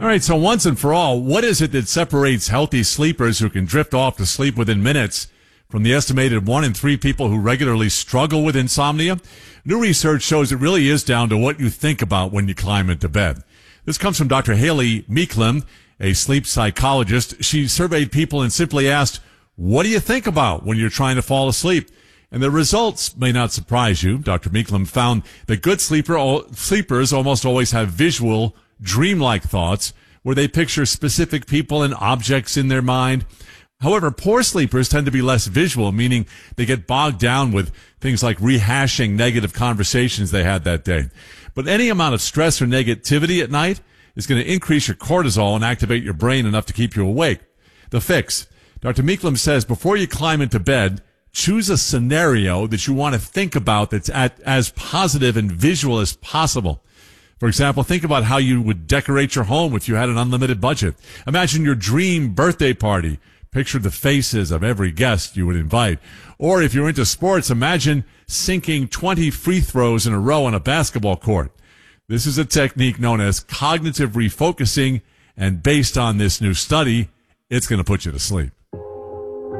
All right, so once and for all, what is it that separates healthy sleepers who can drift off to sleep within minutes from the estimated 1 in 3 people who regularly struggle with insomnia? New research shows it really is down to what you think about when you climb into bed. This comes from Dr. Haley Meiklem, a sleep psychologist. She surveyed people and simply asked, what do you think about when you're trying to fall asleep? And the results may not surprise you. Dr. Meiklem found that good sleepers almost always have visual, dreamlike thoughts where they picture specific people and objects in their mind. However, poor sleepers tend to be less visual, meaning they get bogged down with things like rehashing negative conversations they had that day. But any amount of stress or negativity at night is going to increase your cortisol and activate your brain enough to keep you awake. The fix. Dr. Meiklem says before you climb into bed, choose a scenario that you want to think about that's as positive and visual as possible. For example, think about how you would decorate your home if you had an unlimited budget. Imagine your dream birthday party. Picture the faces of every guest you would invite. Or if you're into sports, imagine sinking 20 free throws in a row on a basketball court. This is a technique known as cognitive refocusing, and based on this new study, it's going to put you to sleep.